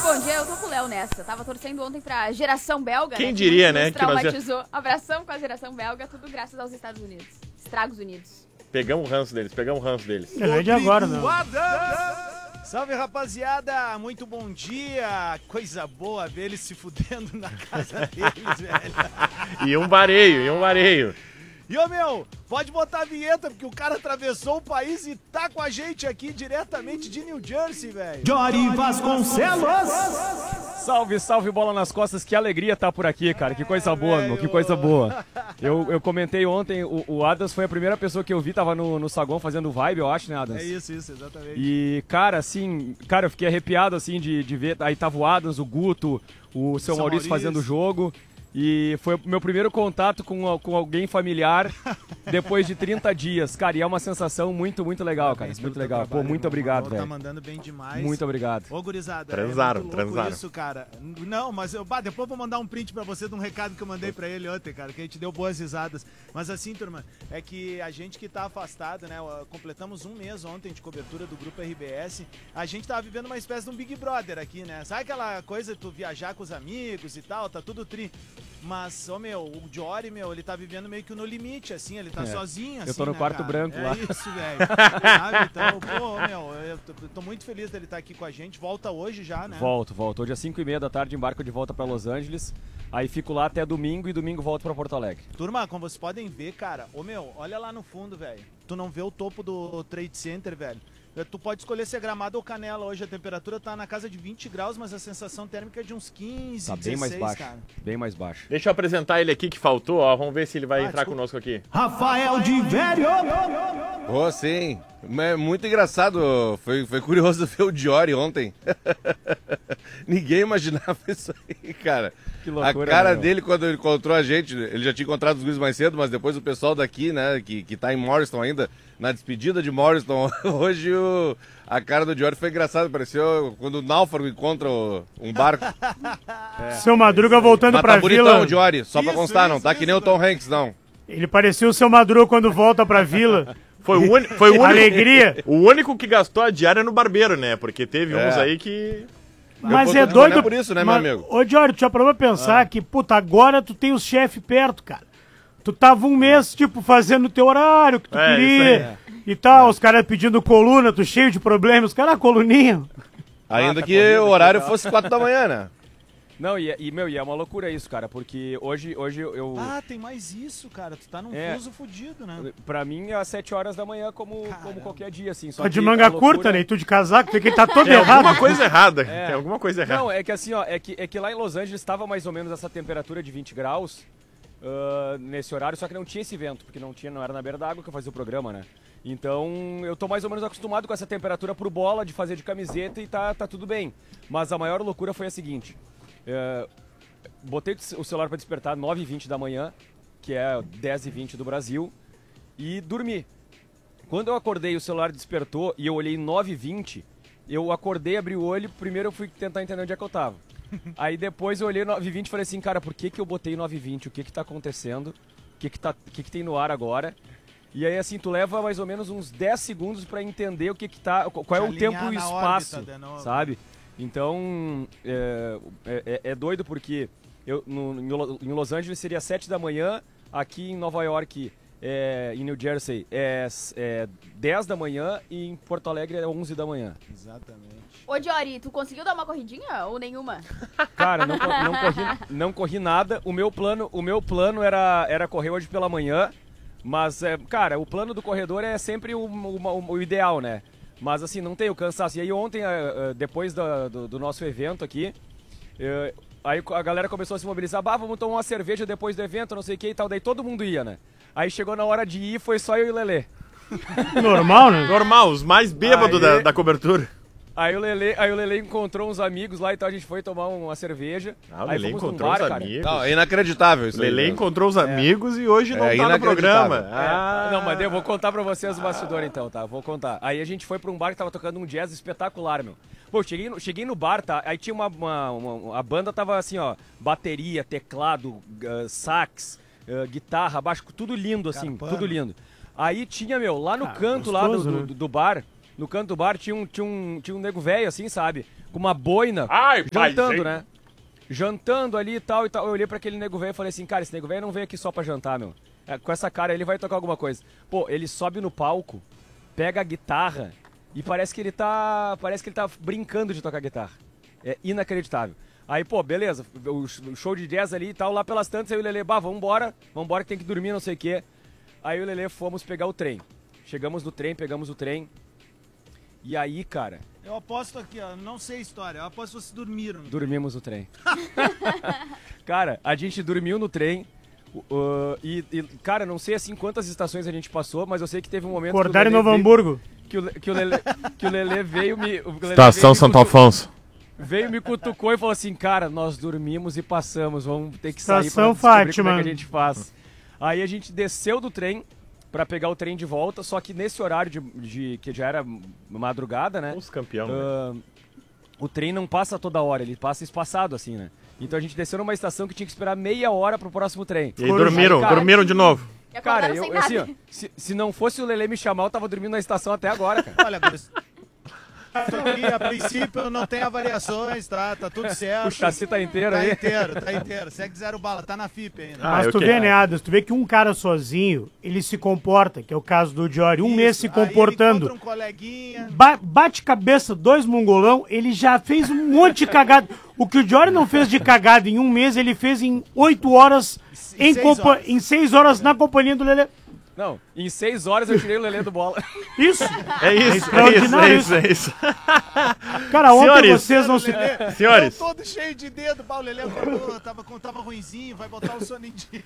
bom dia, eu tô com o Léo nessa. Tava torcendo ontem pra geração belga. Quem né, diria, né? Nos Que nós traumatizou. Abração com a geração belga, tudo graças aos Estados Unidos. Estragos Unidos. Pegamos o ranço deles. Não é de agora, não. Salve, rapaziada! Muito bom dia! Coisa boa ver eles se fudendo na casa deles, velho. E um vareio. E, ô, meu, pode botar a vinheta, porque o cara atravessou o país e tá com a gente aqui diretamente de New Jersey, velho. Jory Vasconcelos! Salve, salve, bola nas costas, que alegria tá por aqui, cara, que coisa boa, meu, que coisa boa. Eu comentei ontem, o Adams foi a primeira pessoa que eu vi, tava no saguão fazendo vibe, eu acho, né, Adams? É isso, exatamente. E, cara, assim, eu fiquei arrepiado, assim, de ver, aí tava o Adams, o Guto, o seu Maurício fazendo o jogo. E foi o meu primeiro contato com alguém familiar depois de 30 dias. Cara, e é uma sensação muito, muito legal, cara. Muito legal. Pô, muito obrigado, velho. Tá mandando bem demais. Muito obrigado. Ô, gurizada, transaram. Isso, cara. Não, mas depois eu vou mandar um print pra você de um recado que eu mandei pra ele ontem, cara, que a gente deu boas risadas. Mas assim, turma, é que a gente que tá afastado, né, completamos um mês ontem de cobertura do Grupo RBS, a gente tava vivendo uma espécie de um Big Brother aqui, né? Sabe aquela coisa de tu viajar com os amigos e tal, tá tudo tri... Mas, meu, o Jory, meu, ele tá vivendo meio que no limite, assim, ele tá sozinho, assim, eu tô no quarto branco lá. É isso, velho. Sabe? Então, pô, meu, eu tô muito feliz dele estar aqui com a gente. Volta hoje já, né? Volto. Hoje às 5h30 da tarde embarco de volta pra Los Angeles. Aí fico lá até domingo e domingo volto pra Porto Alegre. Turma, como vocês podem ver, cara, meu, olha lá no fundo, velho. Tu não vê o topo do Trade Center, velho. Tu pode escolher se é Gramado ou Canela hoje. A temperatura tá na casa de 20 graus, mas a sensação térmica é de uns 15, tá 16, bem mais baixo, cara. Bem mais baixo. Deixa eu apresentar ele aqui que faltou, ó. Vamos ver se ele vai entrar conosco aqui. Rafael de Velho! Oh, sim. É muito engraçado. Foi curioso ver o Jory ontem. Ninguém imaginava isso aí, cara. Que loucura, a cara meu. dele quando ele encontrou a gente, ele já tinha encontrado os guris mais cedo, mas depois o pessoal daqui, né, que tá em Morriston ainda, na despedida de Morriston, hoje a cara do Jory foi engraçada, pareceu quando o náufrago encontra um barco. Seu Madruga voltando Mas pra tá vila. bonitão o Jory, só pra constar, não tá que nem o Tom Hanks, não. Ele parecia o seu Madruga quando volta pra vila. Foi o único. Alegria. O único que gastou a diária no barbeiro, né? Porque teve uns aí que... Mas Eu é vou doido. trabalhar por isso, né, meu amigo? Ô, Jory, tu já parou pra pensar que, puta, agora tu tem os chefes perto, cara. Tu tava um mês, tipo, fazendo o teu horário que tu queria e tal, os caras pedindo coluna, tu cheio de problemas, os caras, coluninha. Ainda que o horário fosse 4 da manhã, né? Não, e é uma loucura isso, cara, porque hoje eu... Ah, tem mais isso, cara. Tu tá num fuso fudido, né? Pra mim é às 7 horas da manhã, como qualquer dia, assim. Só Tá de que manga a loucura... curta, né? E tu de casaco, tem que tá todo Tem errado. alguma coisa errada. Tem alguma coisa errada. Não, é que assim, ó, é que lá em Los Angeles estava mais ou menos essa temperatura de 20 graus nesse horário, só que não tinha esse vento, porque não era na beira da água que eu fazia o programa, né? Então eu tô mais ou menos acostumado com essa temperatura pro bola, de fazer de camiseta e tá tudo bem. Mas a maior loucura foi a seguinte, botei o celular para despertar 9h20 da manhã, que é 10h20 do Brasil, e dormi. Quando eu acordei, o celular despertou e eu olhei 9h20, eu acordei, abri o olho, primeiro eu fui tentar entender onde é que eu tava. Aí depois eu olhei 9h20 e falei assim, cara, por que eu botei 9h20? O que tá acontecendo? O que tem no ar agora? E aí assim, tu leva mais ou menos uns 10 segundos pra entender qual é o tempo e o espaço, sabe? Então, é doido porque em Los Angeles seria 7 da manhã, aqui em Nova York, em New Jersey, é 10 da manhã e em Porto Alegre é 11 da manhã. Exatamente. Ô, Jory, tu conseguiu dar uma corridinha ou nenhuma? Cara, não corri nada. O meu plano era correr hoje pela manhã, mas, cara, o plano do corredor é sempre o ideal, né? Mas assim, não tem o cansaço. E aí ontem, depois do nosso evento aqui, aí a galera começou a se mobilizar, vamos tomar uma cerveja depois do evento, não sei o que e tal. Daí todo mundo ia, né? Aí chegou na hora de ir, foi só eu e o Lelê. Normal, né? Normal, os mais bêbados da cobertura. Aí o Lelê encontrou uns amigos lá, então a gente foi tomar uma cerveja. O aí Lelê fomos encontrou num bar, os cara. amigos. Não, é inacreditável isso. Lelê aí, encontrou os amigos e hoje não tá no programa. Não, mas eu vou contar pra vocês o bastidor então, tá? Vou contar. Aí a gente foi pra um bar que tava tocando um jazz espetacular, meu. Pô, cheguei no bar, tá? Aí tinha a banda tava assim, ó, bateria, teclado, sax, guitarra, baixo, tudo lindo assim, tudo lindo. Aí tinha, meu, lá no canto gostoso, lá do bar, no canto do bar tinha um nego velho, assim, sabe? Com uma boina, Ai, jantando, paizinho. né? Jantando ali e tal. Eu olhei pra aquele nego velho e falei assim, cara, esse nego velho não veio aqui só pra jantar, meu. Com essa cara ele vai tocar alguma coisa. Pô, ele sobe no palco, pega a guitarra e parece que ele tá brincando de tocar guitarra. É inacreditável. Aí, pô, beleza, o show de jazz ali e tal, lá pelas tantas, aí o Lelê, vambora que tem que dormir, não sei o quê. Aí o Lelê fomos pegar o trem. Chegamos no trem, pegamos o trem. E aí, cara, Eu aposto aqui, ó, não sei a história, eu aposto que vocês dormiram. dormimos no trem. Cara, a gente dormiu no trem. Cara, não sei assim quantas estações a gente passou, mas eu sei que teve um momento Acordaram em que o Novo Lelê Hamburgo. que o Lelê veio me... o Lelê Estação veio me Santo cutu- Afonso. Veio, me cutucou e falou assim, cara, nós dormimos e passamos, vamos ter que sair Estação descobrir Fátima. como é que a gente faz. Aí a gente desceu do trem pra pegar o trem de volta, só que nesse horário que já era madrugada, né? Os campeão. O trem não passa toda hora, ele passa espaçado assim, né? Então a gente desceu numa estação que tinha que esperar meia hora pro próximo trem. E aí dormiram, cara, dormiram de novo. E acordaram Cara, sem assim, ó, nada. se não fosse o Lelê me chamar, eu tava dormindo na estação até agora, cara. Olha, Bruce. Aqui, a princípio não tem avaliações, tá tudo certo. O chassi tá inteiro Tá aí. inteiro. Segue 0 bala, tá na FIP ainda. Mas eu tu que- vê, né, Adas, tu vê que um cara sozinho, ele se comporta, que é o caso do Diori, um mês se Isso, aí comportando. ele encontra um coleguinha. Bate cabeça, 2 mongolão, ele já fez um monte de cagada. O que o Diori não fez de cagada em um mês, ele fez em 8 horas, Em 6 horas. em 6 horas na companhia do Lelê. Não, em 6 horas eu tirei o Lelê do bola. Isso. É isso, é isso, extraordinário é isso, é isso. Cara, ontem Senhores. vocês não se... Lelê, Senhores. eu todo cheio de dedo. Pau, o Lelê acordou, tava ruinzinho, vai botar o sono em dia.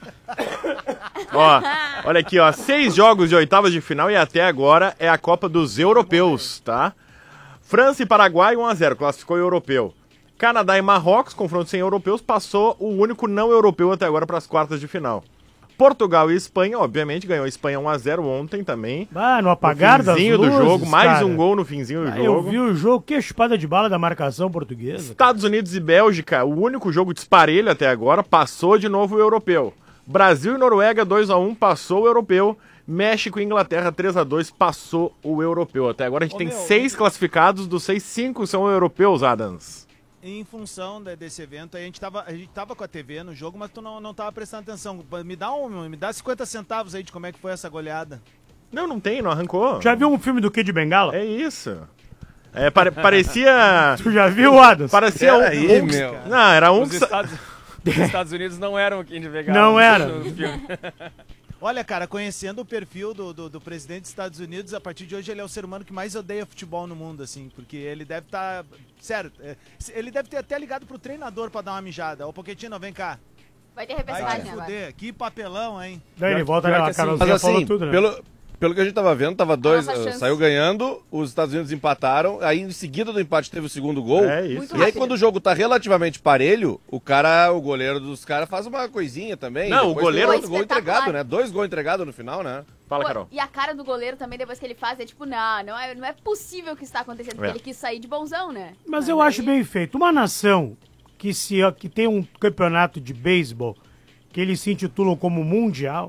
Ó, olha aqui, ó, 6 jogos de oitavas de final e até agora é a Copa dos Europeus, tá? França e Paraguai 1-0, classificou o europeu. Canadá e Marrocos, confronto sem europeus, passou o único não europeu até agora para as quartas de final. Portugal e Espanha, obviamente, ganhou a Espanha 1-0 ontem também. Ah, no apagar No das finzinho luzes, do jogo, mais cara. um gol no finzinho do Ah, eu jogo. vi o jogo, que chupada de bala da marcação portuguesa. Estados Unidos e Bélgica, o único jogo disparelho até agora, passou de novo o europeu. Brasil e Noruega 2-1, passou o europeu. México e Inglaterra 3-2, passou o europeu. Até agora a gente tem 6 classificados, dos 6, 5 são europeus, Adams. Em função desse evento, a gente tava com a TV no jogo, mas tu não tava prestando atenção. Me dá 50 centavos aí de como é que foi essa goleada. Não tem, não arrancou. Já viu um filme do Kid Bengala? É isso. É, parecia... Tu já viu, Adas? Parecia Peraí, um... meu. Não, era um... Os Estados Unidos não eram o Kid Bengala. Não era. no filme. Olha, cara, conhecendo o perfil do presidente dos Estados Unidos, a partir de hoje ele é o ser humano que mais odeia futebol no mundo, assim, porque ele deve estar... sério, ele deve ter até ligado pro treinador pra dar uma mijada. Ô, Pochettino, vem cá. Vai ter Vai repescagem te agora. fuder. Que papelão, hein? Daí ele volta pior lá, que a assim, Carolzinha Mas falou assim, tudo, né? pelo que a gente tava vendo, tava 2, nossa chance. saiu ganhando, os Estados Unidos empataram, aí em seguida do empate teve o segundo gol. É isso. Muito E aí rápido. quando o jogo tá relativamente parelho, o goleiro dos caras faz uma coisinha também. Não, o Depois goleiro- tem outro gol Espetacular. entregado, né? 2 gols entregados no final, né? Fala, Pô, Carol. e a cara do goleiro também, depois que ele faz, é tipo, não é possível que está acontecendo, porque É. ele quis sair de bonzão, né? Mas eu acho bem feito. Uma nação que tem um campeonato de beisebol que eles se intitulam como mundial,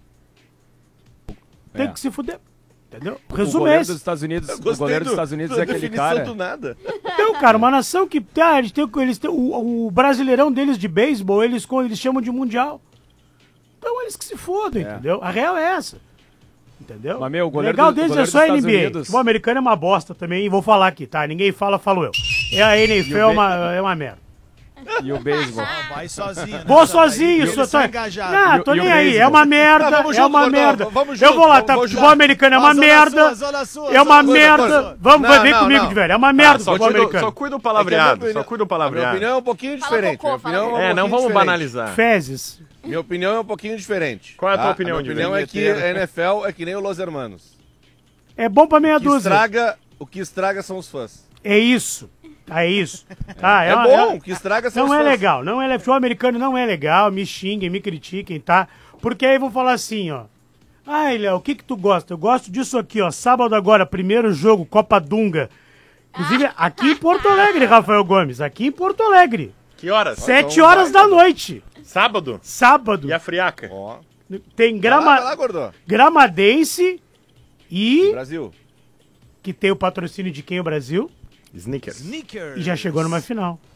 tem É. que se fuder. Entendeu? O Resumo é goleiro esse. dos Estados Unidos, Eu o gostei goleiro dos Estados Unidos é aquele definição cara. do nada. Então, cara, uma nação que eles têm o brasileirão deles de beisebol, eles chamam de mundial. Então eles que se fodam, entendeu? A real é essa. Entendeu? Mas, meu, o goleiro legal do- deles o é goleiro só dos a Estados NBA. Unidos- O americano é uma bosta também, e vou falar aqui, tá? Ninguém fala, falo eu. E a NFL é uma merda. E o beisebol. Vai sozinho. né? Vou sozinho, Eles só são tô... engajados. Não, E tô o nem aí, beisebol? é uma merda, Tá, vamos é junto, uma Gordão, merda. vamos Eu junto, vou lá, vamos tá? junto. Futebol americano é uma Zona merda. Sul, Zona Sul, É uma Zona Sul. merda. Vem Não, comigo, não. de velho. É uma merda o Só futebol cuida, americano. só cuida o palavreado, É que a minha só cuida o Minha palavreado. opinião é um pouquinho Fala diferente. cocô, Minha opinião fala é um cocô. É, não pouquinho vamos diferente. banalizar. Fezes. Minha opinião é um pouquinho diferente. Qual é a tua tá? opinião, minha opinião é que Diver? a NFL é que nem o Los Hermanos. É bom pra meia dúzia. O que estraga são os fãs. É isso. É isso. Tá, É bom, o que estraga são os Não fãs. é legal, não é futebol americano não é legal, me xinguem, me critiquem, tá? Porque aí vão falar assim, ó. Ai, Léo, o que tu gosta? Eu gosto disso aqui, ó. Sábado agora, primeiro jogo, Copa Dunga. Inclusive, aqui em Porto Alegre, Rafael Gomes, aqui em Porto Alegre. Que horas? 7 horas da noite. Sábado? Sábado. E a friaca? Ó. Tem Vai lá, Gordô. Gramadense e Brasil. que tem o patrocínio de quem, o Brasil? Snickers. Sneakers. E já chegou numa final.